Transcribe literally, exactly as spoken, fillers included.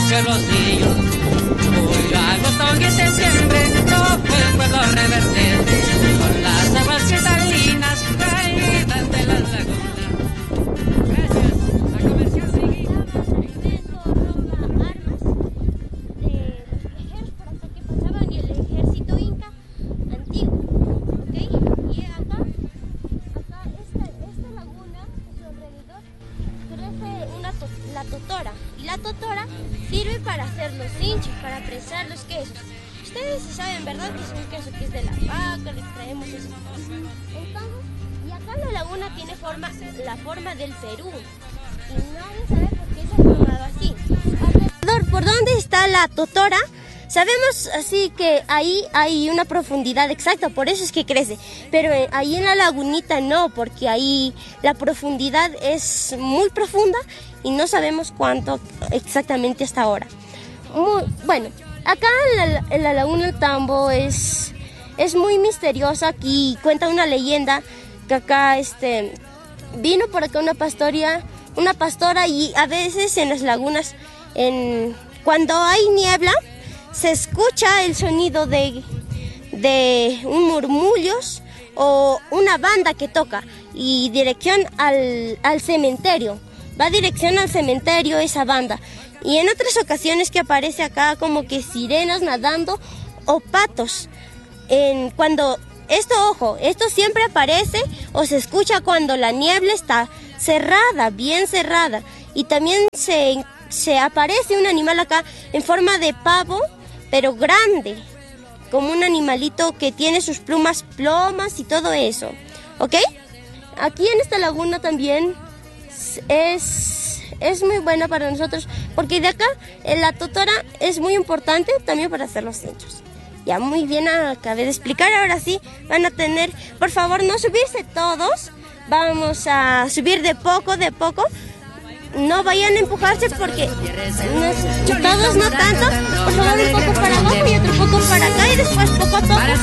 que los niños. Julio, agosto y septiembre, no puedo revertir con las aguas cristalinas caídas de las lagunas. Gracias a Comercial Seguí. La totora, y la totora sirve para hacer los hinchos, para prensar los quesos. Ustedes saben, ¿verdad?, que es un queso que es de la vaca, le traemos eso. Entonces, y acá la laguna tiene forma, la forma del Perú, y nadie sabe por qué se ha formado así. Alrededor, ¿por dónde está la totora? Sabemos así que ahí hay una profundidad exacta, por eso es que crece, pero ahí en la lagunita no, porque ahí la profundidad es muy profunda y no sabemos cuánto exactamente hasta ahora. Muy, bueno, acá en la, en la laguna del Tambo es, es muy misteriosa. Aquí cuenta una leyenda que acá este, vino por acá una pastoria, una pastora, y a veces en las lagunas, en, cuando hay niebla, se escucha el sonido de, de un murmullos o una banda que toca, y dirección al, al cementerio. Va dirección al cementerio esa banda. Y en otras ocasiones que aparece acá como que sirenas nadando o patos. En, cuando esto, ojo, esto siempre aparece o se escucha cuando la niebla está cerrada, bien cerrada. Y también se, se aparece un animal acá en forma de pavo, pero grande, como un animalito que tiene sus plumas, plomas y todo eso, ¿ok? Aquí en esta laguna también es, es muy buena para nosotros, porque de acá la totora es muy importante también para hacer los hinchos. Ya muy bien acabé de explicar, ahora sí van a tener, por favor no subirse todos, vamos a subir de poco, de poco. No vayan a empujarse porque no, todos no tanto, por favor un poco para abajo y otro poco para acá y después poco a poco